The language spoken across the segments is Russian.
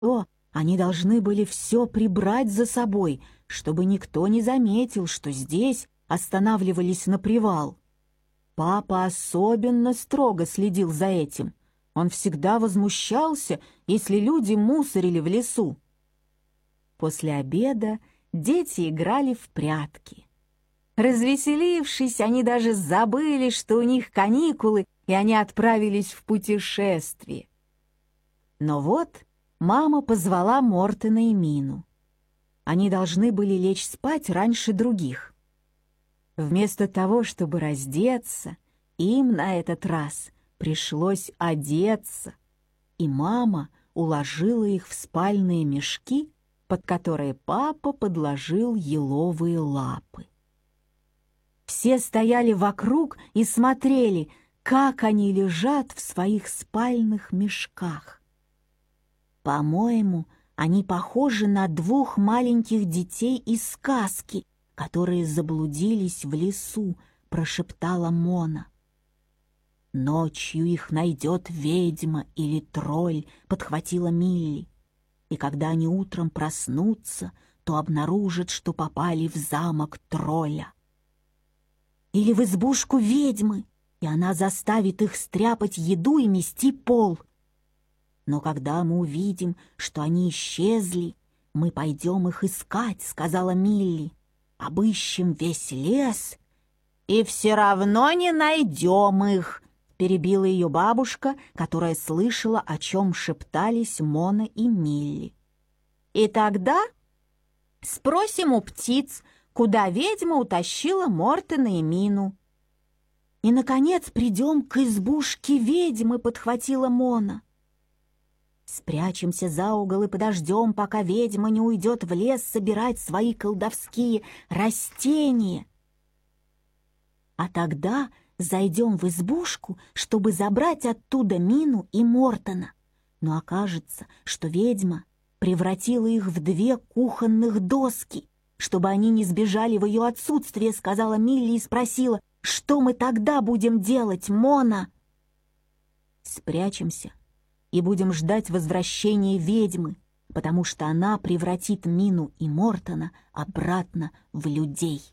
То они должны были все прибрать за собой, чтобы никто не заметил, что здесь останавливались на привал. Папа особенно строго следил за этим. Он всегда возмущался, если люди мусорили в лесу. После обеда дети играли в прятки. Развеселившись, они даже забыли, что у них каникулы, и они отправились в путешествие. Но вот мама позвала Мортена и Мину. Они должны были лечь спать раньше других. Вместо того, чтобы раздеться, им на этот раз пришлось одеться, и мама уложила их в спальные мешки, под которые папа подложил еловые лапы. Все стояли вокруг и смотрели, как они лежат в своих спальных мешках. «По-моему, они похожи на двух маленьких детей из сказки, которые заблудились в лесу», — прошептала Мона. «Ночью их найдет ведьма или тролль», — подхватила Милли. «И когда они утром проснутся, то обнаружат, что попали в замок тролля. Или в избушку ведьмы, и она заставит их стряпать еду и мести пол. Но когда мы увидим, что они исчезли, мы пойдем их искать», — сказала Милли. «Обыщем весь лес, и все равно не найдем их», — перебила ее бабушка, которая слышала, о чем шептались Мона и Милли. «И тогда спросим у птиц, куда ведьма утащила Мортена и Мину». «И, наконец, придем к избушке ведьмы», — подхватила Мона. «Спрячемся за угол и подождем, пока ведьма не уйдет в лес собирать свои колдовские растения. А тогда зайдем в избушку, чтобы забрать оттуда Мину и Мортена. Но окажется, что ведьма превратила их в две кухонных доски, чтобы они не сбежали в ее отсутствие», — сказала Милли и спросила: «Что мы тогда будем делать, Мона?» «Спрячемся и будем ждать возвращения ведьмы, потому что она превратит Мину и Мортена обратно в людей».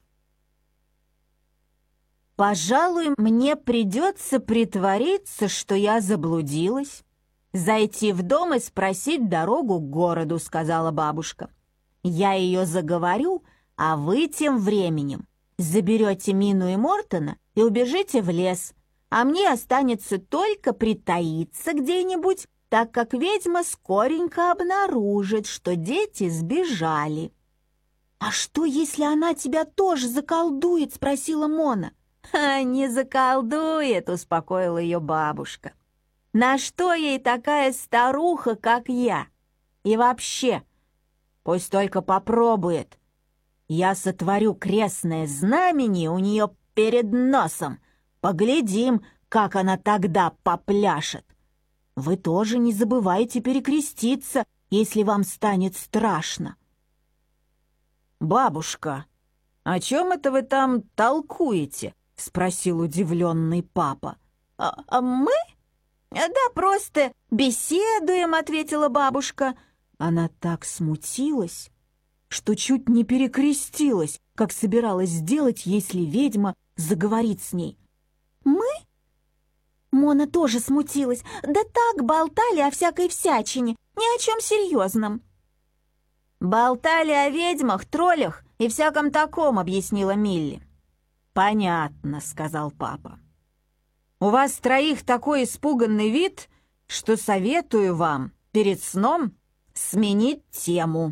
«Пожалуй, мне придется притвориться, что я заблудилась, зайти в дом и спросить дорогу к городу», — сказала бабушка. «Я ее заговорю, а вы тем временем заберете Мину и Мортена и убежите в лес, а мне останется только притаиться где-нибудь, так как ведьма скоренько обнаружит, что дети сбежали». «А что, если она тебя тоже заколдует?» — спросила Мона. «Не заколдует», — успокоила ее бабушка. «На что ей такая старуха, как я? И вообще, пусть только попробует. Я сотворю крестное знамение у нее перед носом. Поглядим, как она тогда попляшет. Вы тоже не забывайте перекреститься, если вам станет страшно». «Бабушка, о чем это вы там толкуете?» — спросил удивленный папа. «А мы? Да просто беседуем», — ответила бабушка. Она так смутилась, что чуть не перекрестилась, как собиралась сделать, если ведьма заговорит с ней. «Мы?» Мона тоже смутилась. «Да так, болтали о всякой всячине, ни о чем серьезном». «Болтали о ведьмах, троллях и всяком таком», — объяснила Милли. «Понятно», — сказал папа. «У вас троих такой испуганный вид, что советую вам перед сном сменить тему».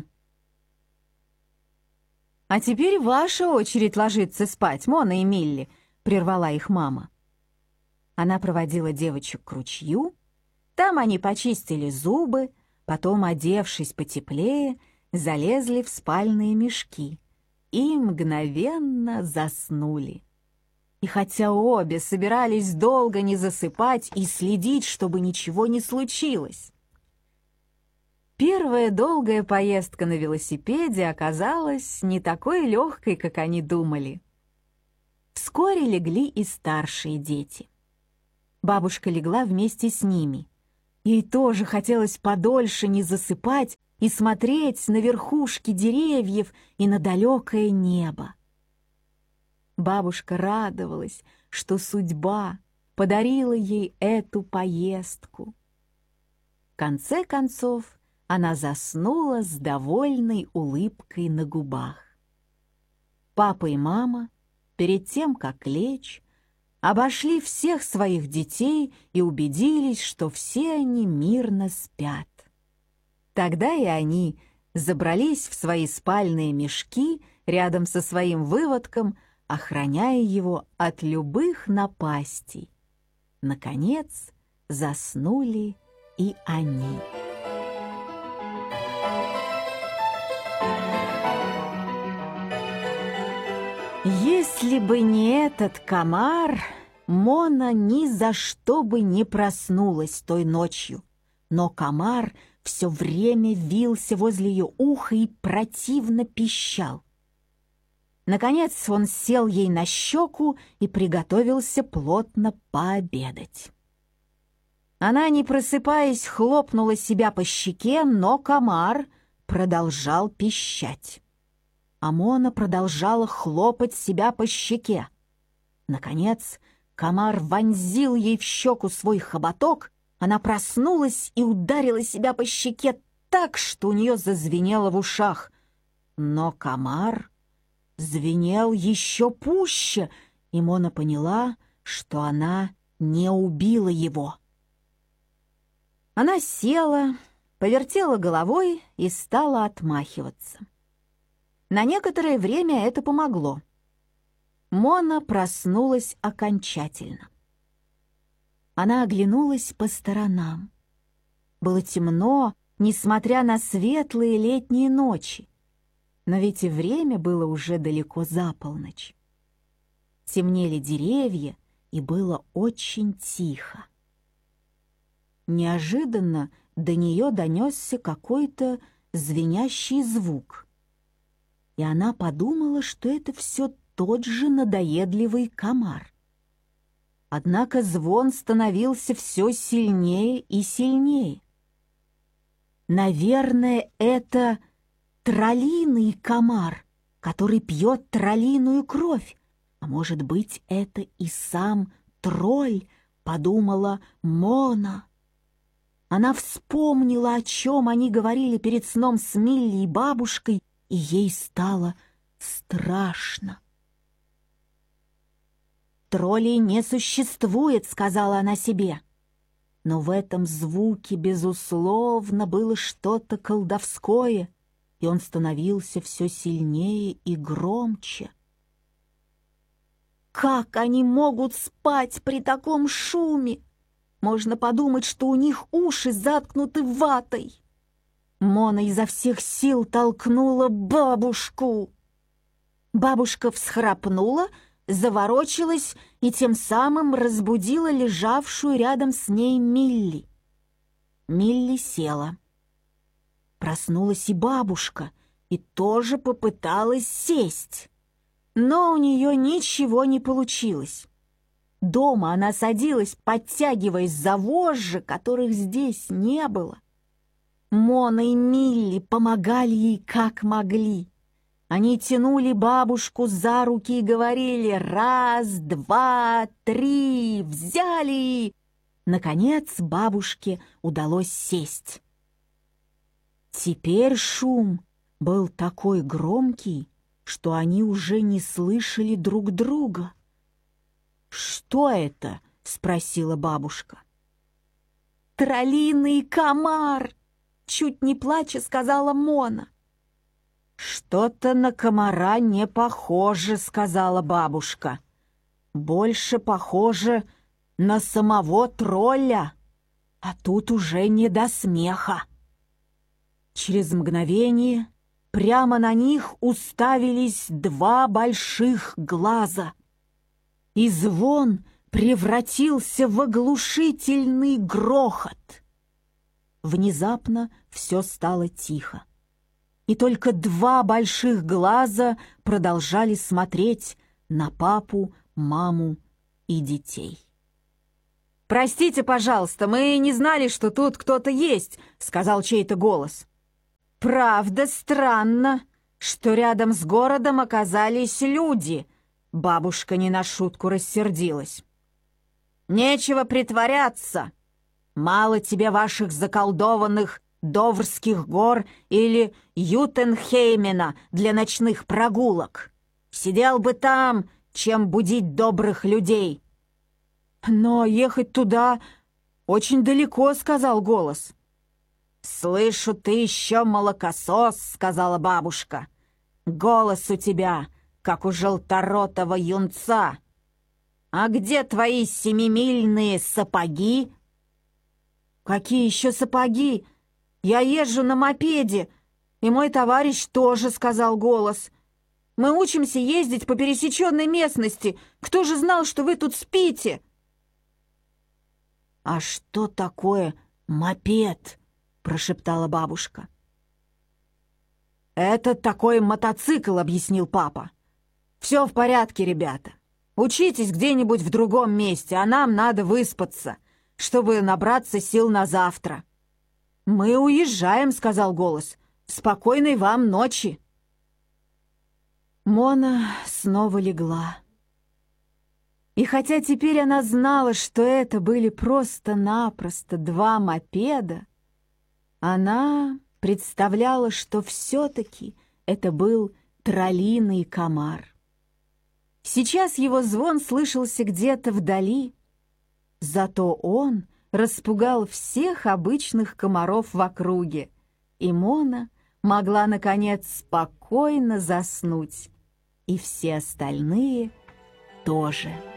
«А теперь ваша очередь ложиться спать, Мона и Милли», — прервала их мама. Она проводила девочек к ручью, там они почистили зубы, потом, одевшись потеплее, залезли в спальные мешки и мгновенно заснули. И хотя обе собирались долго не засыпать и следить, чтобы ничего не случилось, первая долгая поездка на велосипеде оказалась не такой легкой, как они думали. Вскоре легли и старшие дети. Бабушка легла вместе с ними, Ей тоже хотелось подольше не засыпать и смотреть на верхушки деревьев и на далекое небо. Бабушка радовалась, что судьба подарила ей эту поездку. В конце концов, она заснула с довольной улыбкой на губах. Папа и мама, перед тем, как лечь, обошли всех своих детей и убедились, что все они мирно спят. Тогда и они забрались в свои спальные мешки рядом со своим выводком, охраняя его от любых напастей. Наконец, заснули и они. Если бы не этот комар, Мона ни за что бы не проснулась той ночью. Но комар все время вился возле ее уха и противно пищал. Наконец он сел ей на щеку и приготовился плотно пообедать. Она, не просыпаясь, хлопнула себя по щеке, но комар продолжал пищать. А Мона продолжала хлопать себя по щеке. Наконец комар вонзил ей в щеку свой хоботок, она проснулась и ударила себя по щеке так, что у нее зазвенело в ушах. Но комар звенел еще пуще, и Мона поняла, что она не убила его. Она села, повертела головой и стала отмахиваться. На некоторое время это помогло. Мона проснулась окончательно. Она оглянулась по сторонам. Было темно, несмотря на светлые летние ночи, но ведь и время было уже далеко за полночь. Темнели деревья, и было очень тихо. Неожиданно до нее донесся какой-то звенящий звук, и она подумала, что это все тот же надоедливый комар. Однако звон становился все сильнее и сильнее. Наверное, это троллиный комар, который пьет троллиную кровь. А может быть, это и сам тролль, подумала Мона. Она вспомнила, о чем они говорили перед сном с Милли и бабушкой, и ей стало страшно. «Троллей не существует», — сказала она себе. Но в этом звуке, безусловно, было что-то колдовское, и он становился все сильнее и громче. Как они могут спать при таком шуме? Можно подумать, что у них уши заткнуты ватой. Мона изо всех сил толкнула бабушку. Бабушка всхрапнула, заворочилась и тем самым разбудила лежавшую рядом с ней Милли. Милли села. Проснулась и бабушка, и тоже попыталась сесть. Но у нее ничего не получилось. Дома она садилась, подтягиваясь за вожжи, которых здесь не было. Мона и Милли помогали ей как могли. Они тянули бабушку за руки и говорили: «Раз, два, три, взяли!» Наконец бабушке удалось сесть. Теперь шум был такой громкий, что они уже не слышали друг друга. «Что это?» — спросила бабушка. «Троллиный комар!» — чуть не плача сказала Мона. «Что-то на комара не похоже», — сказала бабушка. «Больше похоже на самого тролля, а тут уже не до смеха». Через мгновение прямо на них уставились два больших глаза, и звон превратился в оглушительный грохот. Внезапно все стало тихо, и только два больших глаза продолжали смотреть на папу, маму и детей. «Простите, пожалуйста, мы не знали, что тут кто-то есть», — сказал чей-то голос. «Правда, странно, что рядом с городом оказались люди», — бабушка не на шутку рассердилась. «Нечего притворяться. Мало тебе ваших заколдованных Доврских гор или Ютенхеймена для ночных прогулок. Сидел бы там, чем будить добрых людей». «Но ехать туда очень далеко», — сказал голос. «Слышу, ты еще молокосос», — сказала бабушка. «Голос у тебя, как у желторотого юнца. А где твои семимильные сапоги?» «Какие еще сапоги? Я езжу на мопеде, и мой товарищ тоже», — сказал голос. «Мы учимся ездить по пересеченной местности. Кто же знал, что вы тут спите?» «А что такое мопед?» — прошептала бабушка. «Это такой мотоцикл», — объяснил папа. «Все в порядке, ребята. Учитесь где-нибудь в другом месте, а нам надо выспаться, чтобы набраться сил на завтра». «Мы уезжаем», — сказал голос. «Спокойной вам ночи». Мона снова легла. И хотя теперь она знала, что это были просто-напросто два мопеда, она представляла, что все-таки это был троллиный комар. Сейчас его звон слышался где-то вдали, зато он распугал всех обычных комаров в округе, и Мона могла, наконец, спокойно заснуть, и все остальные тоже.